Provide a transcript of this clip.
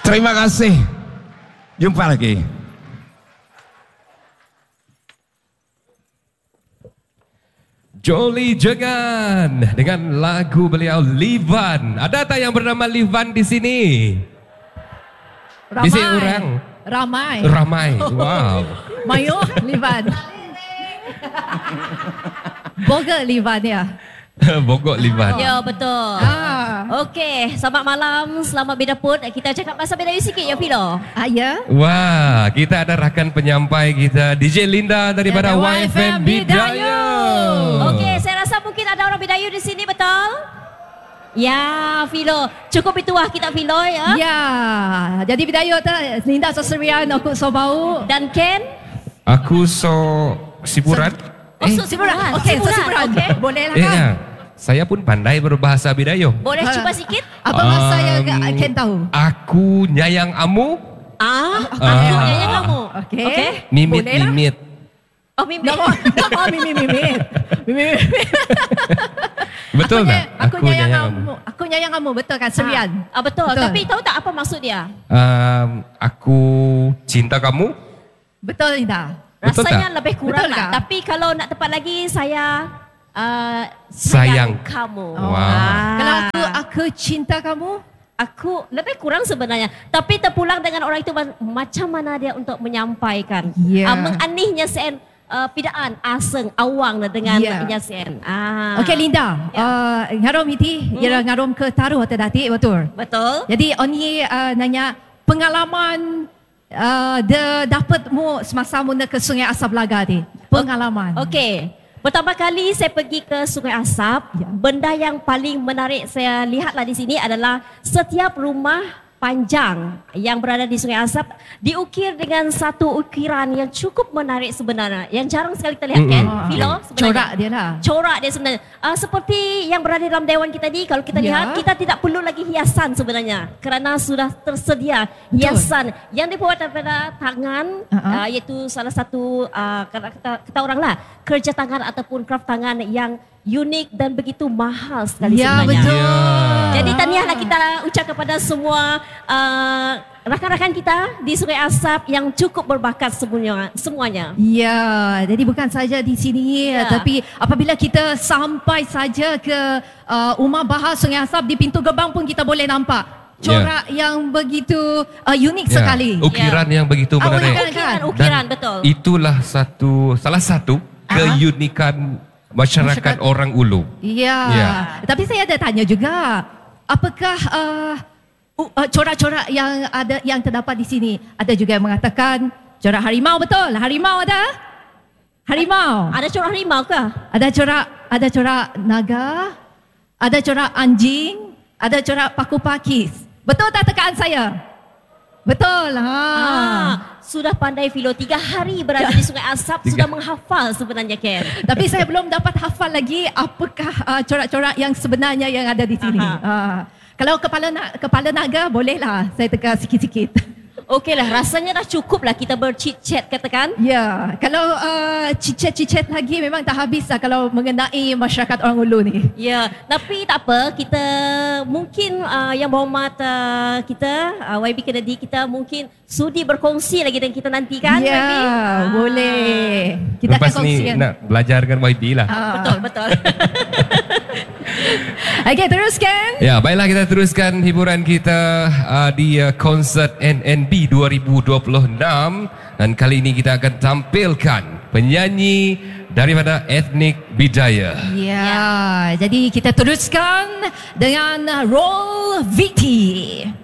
Terima kasih. Jumpa lagi. Jolly Jegan dengan lagu beliau Livan. Ada tak yang bernama Livan di sini? Ramai. Di sini orang? Ramai. Ramai. Wow. Mayo Livan. Bogor Livan ya. Bogor Livan. Ya, betul. Okey, selamat malam, selamat bidapun. Kita cakap bahasa Bidayuh sikit ya, Filo. Ya. Wah, kita ada rakan penyampai kita DJ Linda daripada YFM Bidayuh. Okey, saya rasa mungkin ada orang Bidayuh di sini, betul? Ya, Filo. Cukup itulah kita, Filo ya. Ya. Jadi Bidayuh tu Linda Sosrian, aku Sobau Dan Ken. Aku Siburan. Siburan. Okey, Siburan. Okey. Boleh lah Ya, kan? saya pun pandai berbahasa Bidayuh. Boleh cuba sikit? Apa bahasa yang Ken tahu? Aku nyayang amu. Aku nyanyi kamu. Okey. Mimit Boleh lah. mimit. Oh, Mimi. Mimit. Betul tak? Aku nyayang kamu. Aku nyayang kamu, betul kan? Serian. Betul. Tapi tahu tak apa maksud dia? Aku cinta kamu. Betul Linda. Betul Rasanya tak? lebih kurang Betul lah. tak? Tapi kalau nak tepat lagi, saya Sayang. kamu. Kalau aku cinta kamu. Aku lebih kurang sebenarnya. Tapi terpulang dengan orang itu macam mana dia untuk menyampaikan. Ya. Menganihnya sen pidaan aseng awang dengan Ya. sen. Okey Linda. Ngarom iti, ia ngarom ke taruh tadi betul. Betul. Jadi oni nanya pengalaman dia dapat mu semasa mu ke Sungai Asap Laga ni. Pengalaman. Okey. Pertama kali saya pergi ke Sungai Asap, benda yang paling menarik saya lihatlah di sini adalah setiap rumah panjang yang berada di Sungai Asap diukir dengan satu ukiran yang cukup menarik sebenarnya. Yang jarang sekali kita lihat kan, Filo sebenarnya. Corak dia lah. Corak dia sebenarnya. Seperti yang berada dalam dewan kita ni, kalau kita lihat, kita tidak perlu lagi hiasan sebenarnya. Kerana sudah tersedia hiasan yang dibuat daripada tangan, iaitu salah satu, kata orang lah, kerja tangan ataupun craft tangan yang unik dan begitu mahal sekali sebenarnya. Betul. Jadi tahniahlah kita ucap kepada semua rakan-rakan kita di Sungai Asap yang cukup berbakat semuanya. Ya, jadi bukan saja di sini, tapi apabila kita sampai saja ke Rumah Bahar Sungai Asap, di pintu gerbang pun kita boleh nampak corak yang begitu unik sekali. Ukiran yang begitu menarik. Ukiran betul. Itulah salah satu keunikan masyarakat orang Ulu. Ya. Tapi saya ada tanya juga, apakah corak-corak yang ada yang terdapat di sini, ada juga yang mengatakan corak harimau, betul? Harimau ada? Harimau. Ada corak harimau ke? Ada corak naga, ada corak anjing, ada corak paku pakis. Betul tak tekaan saya? Betul. Sudah pandai Filo, 3 hari berada di Sungai Asap, sudah menghafal sebenarnya Ken. Tapi saya belum dapat hafal lagi apakah corak-corak yang sebenarnya yang ada di sini. Kalau kepala naga bolehlah saya teka sikit-sikit. Okeylah, rasanya dah cukup lah kita berchit-chat katakan. Ya, kalau chit-chat lagi memang tak habis lah kalau mengenai masyarakat orang Ulu ni. Ya, tapi tak apa, kita mungkin yang berhormat kita, YB Kennedy, kita mungkin sudi berkongsi lagi dengan kita nanti kan, YB? Ya, boleh. Kita Lepas akan ni kongsikan. nak belajar dengan YB lah. Betul. Okey, teruskan. Ya, baiklah kita teruskan hiburan kita di konsert NNB 2026 dan kali ini kita akan tampilkan penyanyi daripada etnik Bidayuh. Ya, jadi kita teruskan dengan Roll Vicky.